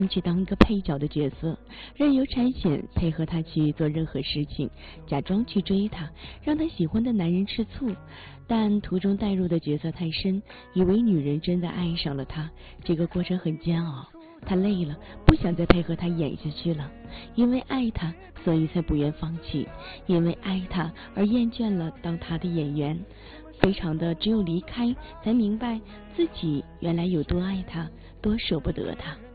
去当一个配角的角色，任由柴显配合他去做任何事情，假装去追他，让他喜欢的男人吃醋。但途中带入的角色太深，以为女人真的爱上了他，这个过程很煎熬。他累了，不想再配合他演下去了，因为爱他，所以才不愿放弃，因为爱他而厌倦了当他的演员。非常的只有离开，才明白自己原来有多爱他，多舍不得他。